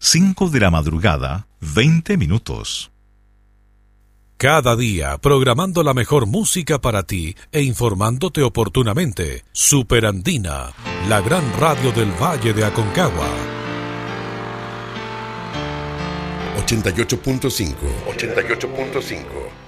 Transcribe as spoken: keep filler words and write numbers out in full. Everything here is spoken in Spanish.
cinco de la madrugada, veinte minutos. Cada día programando la mejor música para ti e informándote oportunamente. Superandina, la gran radio del Valle de Aconcagua. ochenta y ocho punto cinco. ochenta y ocho punto cinco.